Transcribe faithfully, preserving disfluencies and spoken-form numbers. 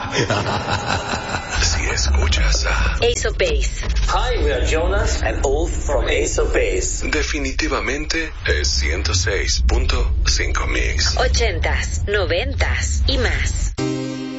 Si escuchas a Ace of Base. Hi, we are Jonas and Ulf from Ace of Base. definitivamente es ciento seis punto cinco Mix. Ochentas, noventas y más.